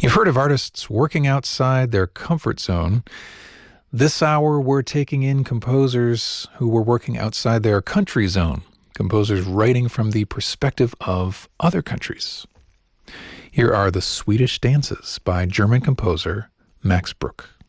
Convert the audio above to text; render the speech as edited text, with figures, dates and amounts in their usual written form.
You've heard of artists working outside their comfort zone. This hour, we're taking in composers who were working outside their country zone, composers writing from the perspective of other countries. Here are the Swedish Dances by German composer Max Bruch.